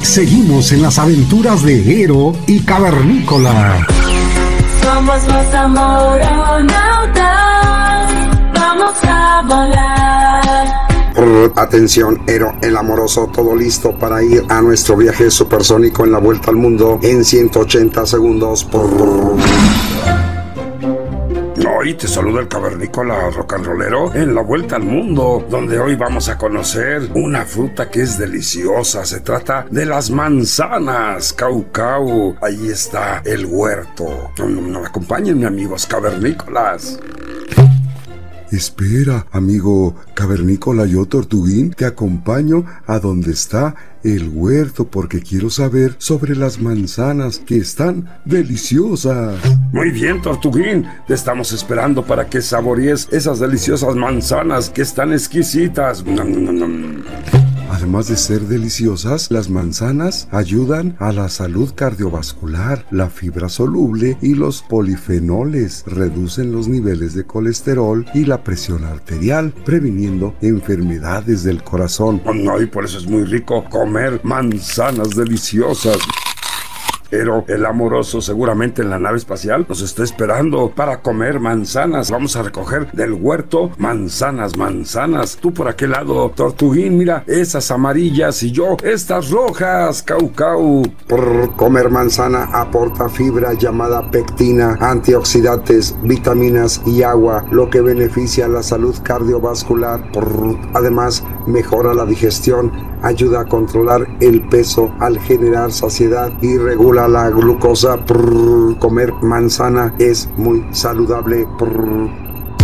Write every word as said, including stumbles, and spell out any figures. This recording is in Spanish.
Seguimos en las aventuras de Ero y Cavernícola. Somos los amorosos, vamos a volar. Atención, Ero, el amoroso, todo listo para ir a nuestro viaje supersónico en la vuelta al mundo en ciento ochenta segundos. Hoy te saluda el cavernícola rock and rollero en la vuelta al mundo, donde hoy vamos a conocer una fruta que es deliciosa. Se trata de las manzanas, caucau. Ahí está el huerto. No, no, no, acompáñenme, amigos cavernícolas. Espera, amigo cavernícola, yo Tortuguín te acompaño a donde está el huerto porque quiero saber sobre las manzanas que están deliciosas. Muy bien, Tortuguín, te estamos esperando para que saborees esas deliciosas manzanas que están exquisitas. Nom, nom, nom. Además de ser deliciosas, las manzanas ayudan a la salud cardiovascular, la fibra soluble y los polifenoles reducen los niveles de colesterol y la presión arterial, previniendo enfermedades del corazón. No, y por eso es muy rico comer manzanas deliciosas. Pero el amoroso seguramente en la nave espacial nos está esperando para comer manzanas. Vamos a recoger del huerto manzanas, manzanas. Tú por aquel lado, Tortuguín, mira, esas amarillas y yo, estas rojas, caucau. Por comer manzana aporta fibra llamada pectina, antioxidantes, vitaminas y agua, lo que beneficia la salud cardiovascular. Por, además, mejora la digestión, ayuda a controlar el peso al generar saciedad y regula la glucosa. Prr, comer manzana es muy saludable. Prr.